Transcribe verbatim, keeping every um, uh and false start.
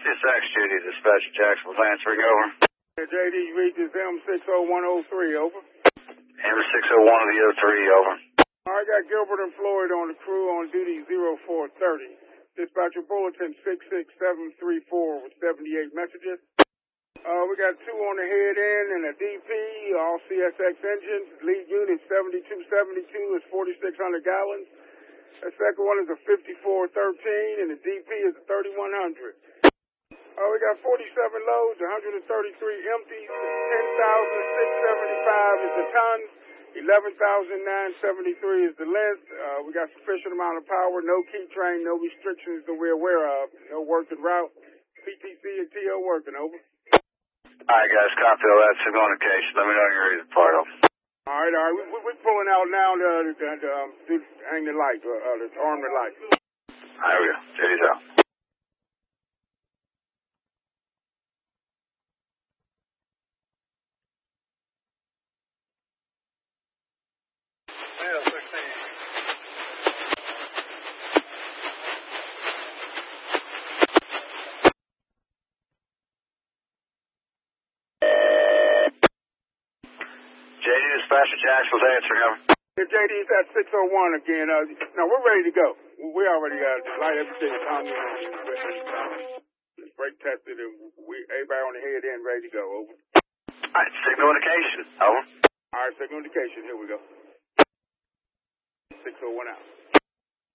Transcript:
It's X Judy, dispatcher Jacksonville, answering over. J D, you read this M six oh one oh three, over. M six oh one of the oh three, over. I got Gilbert and Floyd on the crew on duty zero four thirty. Dispatcher bulletin six six seven three four with seventy-eight messages. Uh, we got two on the head end and a D P, all C S X engines. Lead unit seventy-two seventy-two is forty-six hundred gallons. The second one is a fifty-four thirteen and the D P is a thirty-one hundred. Uh, we got forty-seven loads, one hundred thirty-three empties, ten thousand six hundred seventy-five is the tons, eleven thousand nine hundred seventy-three is the length. Uh, we got sufficient amount of power, no key train, no restrictions that we're aware of, no working route. P T C and T O working, over. All right, guys, copy all that. Signal indication. Let me know when you're ready to depart, over. All right, all right. We, we, we're pulling out now to, to, to um, to hang the light, uh, uh, to arm the light. All right, we go. J D's out. Yeah, sixteen. J D, dispatcher Jacksonville's answering, over. Yeah, J D, it's at six oh one again. Uh, no, we're ready to go. We already got uh, light everything is on. It's brake tested and we everybody on the head end ready to go, over. All right, signal indication, over. All right, signal indication, here we go. six oh one out.